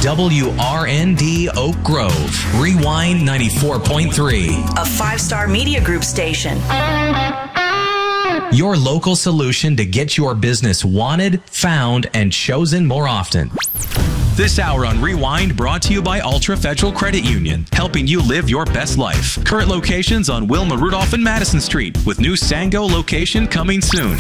WRND Oak Grove, Rewind 94.3. A 5-star media group station. Your local solution to get your business wanted, found, and chosen more often. This hour on Rewind brought to you by Ultra Federal Credit Union, helping you live your best life. Current locations on Wilma Rudolph and Madison Street, with new Sango location coming soon.